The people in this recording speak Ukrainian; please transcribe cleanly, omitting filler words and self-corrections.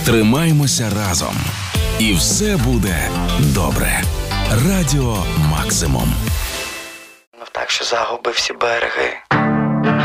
Тримаймося разом. І все буде добре. Радіо Максимум. Так що загубив всі береги.